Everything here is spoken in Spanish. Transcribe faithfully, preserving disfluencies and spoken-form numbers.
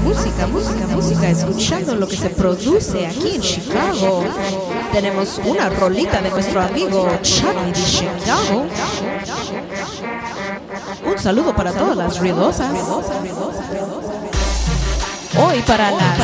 música, música, música, escuchando lo que se produce aquí en Chicago. Tenemos una rolita de nuestro amigo Charlie de Chicago. Un saludo para todas las ruidosas. Hoy para las